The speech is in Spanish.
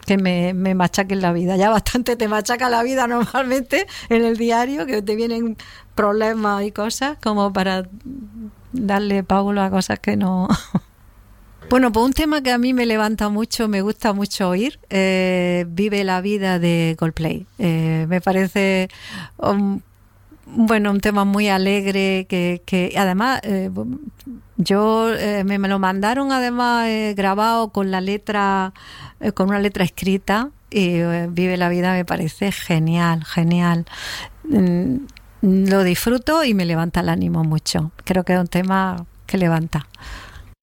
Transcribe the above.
que me machaquen la vida. Ya bastante te machaca la vida normalmente en el diario, que te vienen problemas y cosas como para darle pábulo a cosas que no... Bueno, pues un tema que a mí me levanta mucho, me gusta mucho oír, Vive la vida de Coldplay. Me parece un tema muy alegre que además yo me lo mandaron además grabado con la letra, con una letra escrita, y Vive la vida me parece genial. Lo disfruto y me levanta el ánimo mucho. Creo que es un tema que levanta.